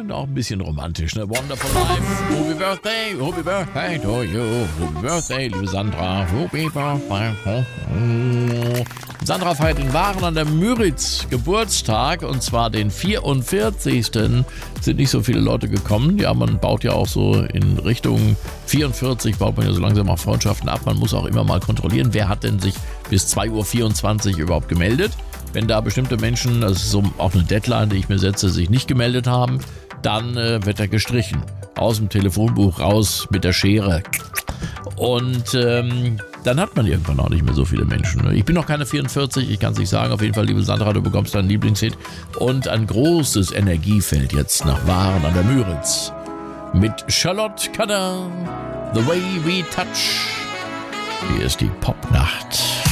Auch ein bisschen romantisch, ne? Wonderful Life. Happy Birthday to you. Happy Birthday, liebe Sandra. Happy Birthday. Sandra feiert in Waren an der Müritz Geburtstag, und zwar den 44. Sind nicht so viele Leute gekommen. Ja, man baut ja auch so in Richtung 44, baut man ja so langsam auch Freundschaften ab. Man muss auch immer mal kontrollieren, wer hat denn sich bis 2:24 Uhr überhaupt gemeldet. Wenn da bestimmte Menschen, das ist so auch eine Deadline, die ich mir setze, sich nicht gemeldet haben, dann wird er gestrichen. Aus dem Telefonbuch raus mit der Schere. Und dann hat man irgendwann auch nicht mehr so viele Menschen. Ich bin noch keine 44, ich kann es nicht sagen. Auf jeden Fall, liebe Sandra, du bekommst deinen Lieblingshit. Und ein großes Energiefeld jetzt nach Waren an der Müritz. Mit Charlotte Cadin, The Way We Touch. Hier ist die Popnacht.